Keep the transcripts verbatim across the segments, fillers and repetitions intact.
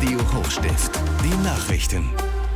Radio Hochstift. Die Nachrichten.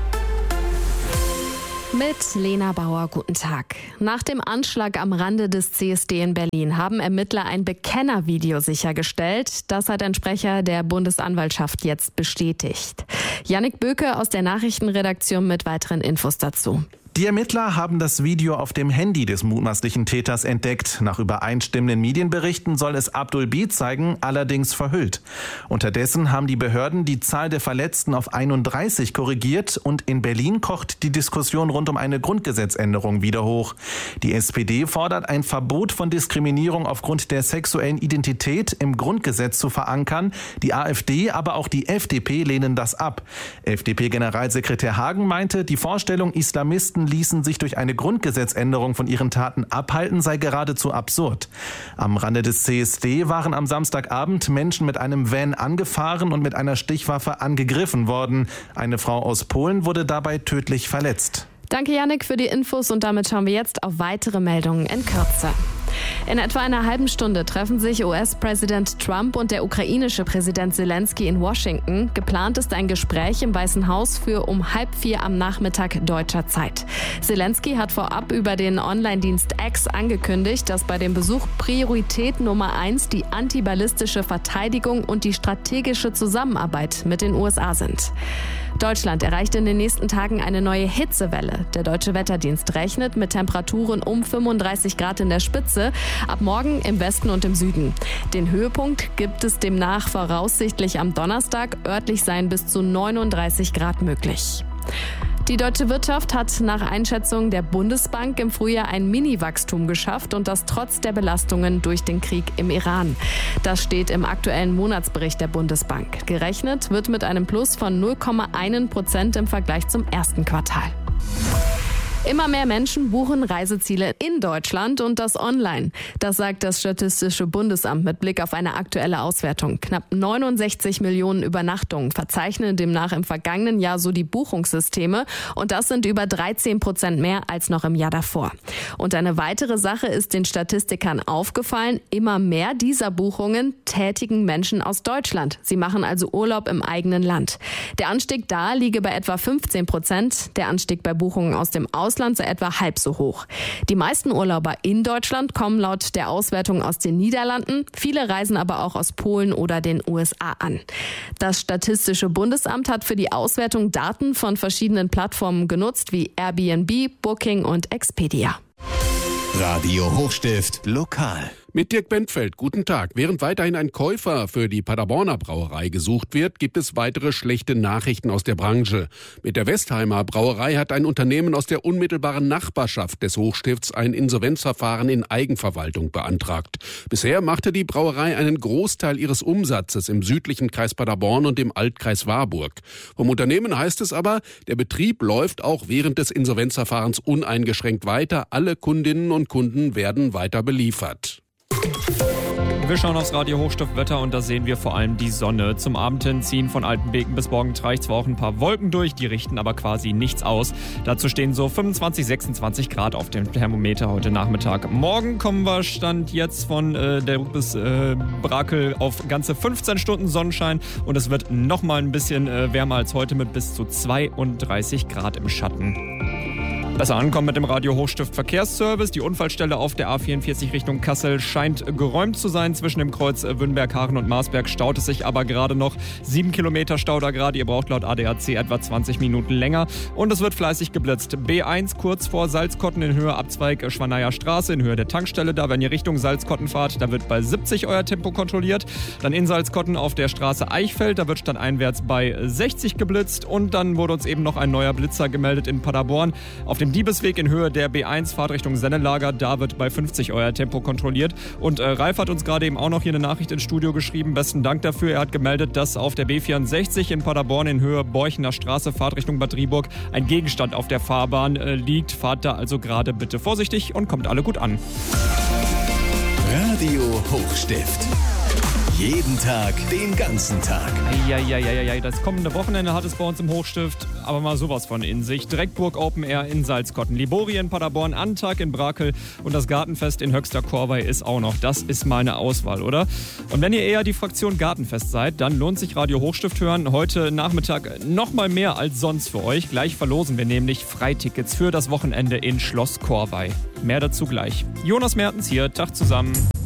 Mit Lena Bauer, guten Tag. Nach dem Anschlag am Rande des C S D in Berlin haben Ermittler ein Bekennervideo sichergestellt. Das hat ein Sprecher der Bundesanwaltschaft jetzt bestätigt. Jannik Böke aus der Nachrichtenredaktion mit weiteren Infos dazu. Die Ermittler haben das Video auf dem Handy des mutmaßlichen Täters entdeckt. Nach übereinstimmenden Medienberichten soll es Abdul B. zeigen, allerdings verhüllt. Unterdessen haben die Behörden die Zahl der Verletzten auf einunddreißig korrigiert und in Berlin kocht die Diskussion rund um eine Grundgesetzänderung wieder hoch. Die S P D fordert, ein Verbot von Diskriminierung aufgrund der sexuellen Identität im Grundgesetz zu verankern. Die AfD, aber auch die F D P lehnen das ab. F D P-Generalsekretär Hagen meinte, die Vorstellung, Islamisten ließen sich durch eine Grundgesetzänderung von ihren Taten abhalten, sei geradezu absurd. Am Rande des C S D waren am Samstagabend Menschen mit einem Van angefahren und mit einer Stichwaffe angegriffen worden. Eine Frau aus Polen wurde dabei tödlich verletzt. Danke, Jannik, für die Infos und damit schauen wir jetzt auf weitere Meldungen in Kürze. In etwa einer halben Stunde treffen sich U S-Präsident Trump und der ukrainische Präsident Zelensky in Washington. Geplant ist ein Gespräch im Weißen Haus für um halb vier am Nachmittag deutscher Zeit. Zelensky hat vorab über den Online-Dienst X angekündigt, dass bei dem Besuch Priorität Nummer eins die antiballistische Verteidigung und die strategische Zusammenarbeit mit den U S A sind. Deutschland erreicht in den nächsten Tagen eine neue Hitzewelle. Der Deutsche Wetterdienst rechnet mit Temperaturen um fünfunddreißig Grad in der Spitze, ab morgen im Westen und im Süden. Den Höhepunkt gibt es demnach voraussichtlich am Donnerstag. Örtlich seien bis zu neununddreißig Grad möglich. Die deutsche Wirtschaft hat nach Einschätzung der Bundesbank im Frühjahr ein Mini-Wachstum geschafft und das trotz der Belastungen durch den Krieg im Iran. Das steht im aktuellen Monatsbericht der Bundesbank. Gerechnet wird mit einem Plus von null Komma eins Prozent im Vergleich zum ersten Quartal. Immer mehr Menschen buchen Reiseziele in Deutschland und das online. Das sagt das Statistische Bundesamt mit Blick auf eine aktuelle Auswertung. Knapp neunundsechzig Millionen Übernachtungen verzeichnen demnach im vergangenen Jahr so die Buchungssysteme und das sind über dreizehn Prozent mehr als noch im Jahr davor. Und eine weitere Sache ist den Statistikern aufgefallen. Immer mehr dieser Buchungen tätigen Menschen aus Deutschland. Sie machen also Urlaub im eigenen Land. Der Anstieg da liege bei etwa fünfzehn Prozent. Der Anstieg bei Buchungen aus dem Ausland sei etwa halb so hoch. Die meisten Urlauber in Deutschland kommen laut der Auswertung aus den Niederlanden. Viele reisen aber auch aus Polen oder den U S A an. Das Statistische Bundesamt hat für die Auswertung Daten von verschiedenen Plattformen genutzt, wie Airbnb, Booking und Expedia. Radio Hochstift lokal. Mit Dirk Bentfeld, guten Tag. Während weiterhin ein Käufer für die Paderborner Brauerei gesucht wird, gibt es weitere schlechte Nachrichten aus der Branche. Mit der Westheimer Brauerei hat ein Unternehmen aus der unmittelbaren Nachbarschaft des Hochstifts ein Insolvenzverfahren in Eigenverwaltung beantragt. Bisher machte die Brauerei einen Großteil ihres Umsatzes im südlichen Kreis Paderborn und im Altkreis Warburg. Vom Unternehmen heißt es aber, der Betrieb läuft auch während des Insolvenzverfahrens uneingeschränkt weiter. Alle Kundinnen und Kunden werden weiter beliefert. Wir schauen aufs Radio Hochstift Wetter und da sehen wir vor allem die Sonne. Zum Abend hin ziehen von Altenbeken bis Morgentreich zwar auch ein paar Wolken durch, die richten aber quasi nichts aus. Dazu stehen so fünfundzwanzig, sechsundzwanzig Grad auf dem Thermometer heute Nachmittag. Morgen kommen wir Stand jetzt von äh, der bis äh, Brakel auf ganze fünfzehn Stunden Sonnenschein und es wird nochmal ein bisschen äh, wärmer als heute mit bis zu zweiunddreißig Grad im Schatten. Besser ankommen mit dem Radio Hochstift Verkehrsservice. Die Unfallstelle auf der A vierundvierzig Richtung Kassel scheint geräumt zu sein. Zwischen dem Kreuz Wünnberg, Haaren und Marsberg staut es sich aber gerade noch. Sieben Kilometer Stau da gerade. Ihr braucht laut A D A C etwa zwanzig Minuten länger. Und es wird fleißig geblitzt. B eins kurz vor Salzkotten in Höhe Abzweig Schwaneyer Straße in Höhe der Tankstelle. Da, wenn ihr Richtung Salzkotten fahrt, da wird bei siebzig euer Tempo kontrolliert. Dann in Salzkotten auf der Straße Eichfeld. Da wird standeinwärts bei sechzig geblitzt. Und dann wurde uns eben noch ein neuer Blitzer gemeldet in Paderborn. Auf dem Diebesweg in Höhe der B eins, Fahrt Richtung Sennelager, da wird bei fünfzig euer Tempo kontrolliert. Und äh, Ralf hat uns gerade eben auch noch hier eine Nachricht ins Studio geschrieben. Besten Dank dafür. Er hat gemeldet, dass auf der B vierundsechzig in Paderborn in Höhe Borchener Straße, Fahrt Richtung Bad Driburg, ein Gegenstand auf der Fahrbahn äh, liegt. Fahrt da also gerade bitte vorsichtig und kommt alle gut an. Radio Hochstift. Jeden Tag, den ganzen Tag. Ja, ja, ja, ja, das kommende Wochenende hat es bei uns im Hochstift aber mal sowas von in sich. Dreckburg Open Air in Salzkotten, Liborie in Paderborn, Antag in Brakel und das Gartenfest in Höxter-Korvey ist auch noch. Das ist meine Auswahl, oder? Und wenn ihr eher die Fraktion Gartenfest seid, dann lohnt sich Radio Hochstift hören. Heute Nachmittag noch mal mehr als sonst für euch. Gleich verlosen wir nämlich Freitickets für das Wochenende in Schloss Korvey. Mehr dazu gleich. Jonas Mertens hier, Tag zusammen.